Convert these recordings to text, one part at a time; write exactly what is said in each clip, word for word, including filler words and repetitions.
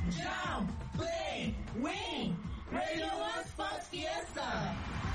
jump, play, win. Radio One Sports Fiesta.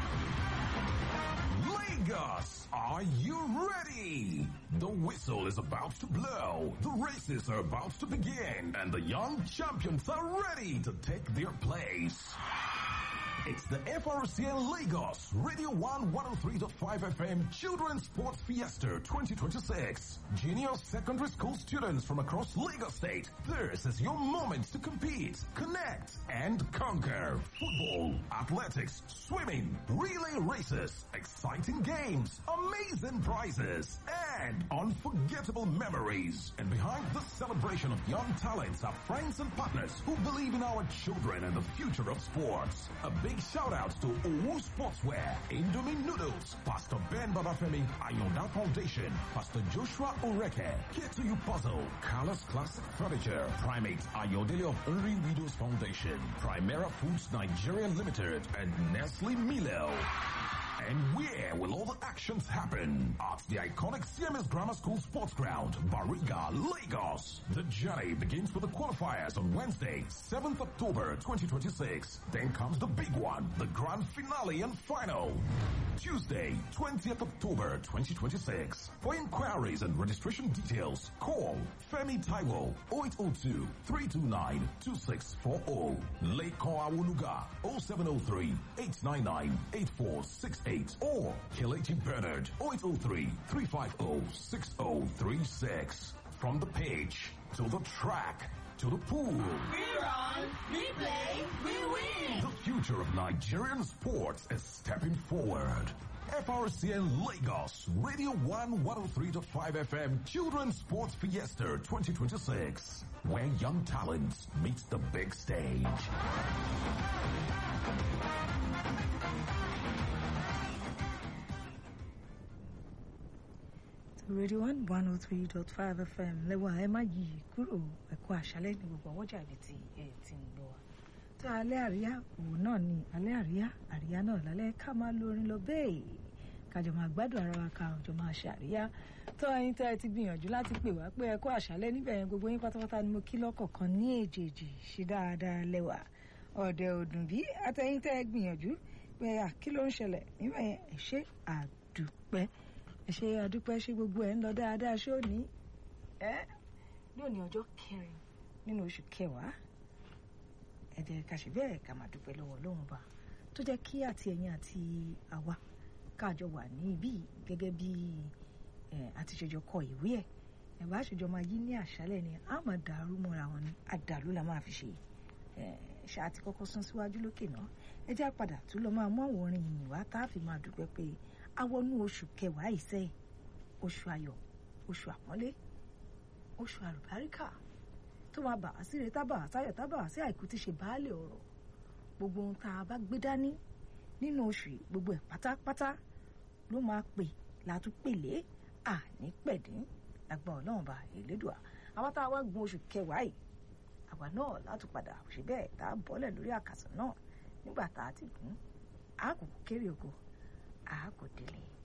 Lagos, are you ready? The whistle is about to blow, the races are about to begin, and the young champions are ready to take their place. It's the F R C N Lagos Radio one one oh three point five F M Children's Sports Fiesta twenty twenty-six. Junior secondary school students from across Lagos State. This is your moment to compete, connect, and conquer. Football, athletics, swimming, relay races, exciting games, amazing prizes, and unforgettable memories. And behind this celebration of young talents are friends and partners who believe in our children and the future of sports. A big shout out to Owu Sportswear, Indomie Noodles, Pastor Ben Babafemi, Ayonda Foundation, Pastor Joshua Oreke, Ketuyu Puzzle, Carlos Classic Furniture, Primate Ayodele of Unri Widows Foundation, Primera Foods Nigeria Limited, and Nestle Milo. And where will all the actions happen? At the iconic C M S Grammar School Sports Ground, Bariga, Lagos. The journey begins with the qualifiers on Wednesday, seventh October twenty twenty-six. Then comes the big one, the grand finale and final. Tuesday, twentieth October twenty twenty-six. For inquiries and registration details, call Femi Taiwo oh eight oh two, three two nine, two six four oh. Leko Awunuga oh seven oh three, eight nine nine, eight four six eight. Or Kelechi Bernard oh eight oh three, three five oh, six oh three six. From the pitch to the track to the pool. We run, we play, we win. The future of Nigerian sports is stepping forward. F R C N Lagos Radio one one oh three point five F M Children's Sports Fiesta twenty twenty-six, where young talents meet the big stage. Radio one one oh three point five F M lẹ́wọ̀n ẹ má yí kúrò ẹ̀kọ́ àṣálẹ́ ní gbogbo àwọn jàre tí ẹ ti ń gbọ́ wa. tó alẹ́ àríyá òun náà ni alẹ́ àríyá àríyá náà lálẹ́ ká máa lórin lọ bẹ́ẹ̀ kájọ máa gbádùn ara wa ká ọjọ́ máa ṣe àríyá. tó ẹ̀yin tẹ́ ẹ ti gbìyànjú láti pè wá pé ẹ̀kọ́ àṣálẹ́ níbẹ̀ yẹn gbogbo yín pátápátá ni mo kí lọ́kọ̀ọ̀kan ní èjèèjì ṣe dáadáa lẹ́wà ọ̀dẹ̀ òdùn bí àtẹ̀yin tẹ́ ẹ gbìyànjú pé à kí ló ń ṣẹlẹ̀ níbẹ̀ yẹn ẹ ṣé àdúpẹ́ ẹ ṣé àdúpẹ́ ṣe gbogbo ẹ̀ ń lọ dáadáa ṣé ò ní ẹ́ lónìí ọjọ́ kẹrin nínú oṣù kẹwàá ẹ jẹ́ ká ṣe bẹ́ẹ̀ ká máa dúpẹ́ lọ́wọ́ Ọlọ́run bá tó jẹ́ kí àti ẹ̀yin àti àwa káàjọ wà ní ibí gẹ́gẹ́ bí àtìṣèjọ kọ ìwé ẹ̀ ẹ̀ bá ṣèjọ máa yí ní àṣálẹ̀ ni a máa dàrú mọ́ra wọn ni àdàlú la máa fi ṣe ṣáà ti kọ́kọ́ sún síwájú lókè náà ẹ jẹ́ àpàdà tó lọ máa mú àwọn orin yìnyín wá tá a fi máa dúpẹ́ pé awọnú oṣù kẹwàá ìṣe oṣù ayọ̀ oṣù àpọ́nlé oṣù àlùbáríkà tó máa bà á sí ire tábà sáyọ̀ tábà sí àìkú tí ṣe baálé ọ̀rọ̀ gbogbo ohun tá a bá gbé dání nínú oṣù yìí gbogbo ẹ̀ pátápátá ló máa pè látúpèlé àní pẹ̀dín lágbà Ọlọ́run bá Elédùà àwọn tá a wá gun oṣù kẹwàá yìí àwa náà látúpadà ṣe bẹ́ẹ̀ tá a bọ́lẹ̀ lórí àkàsọ̀ náà nígbà tá a ti gún àkókò kéré ògo àákò délé.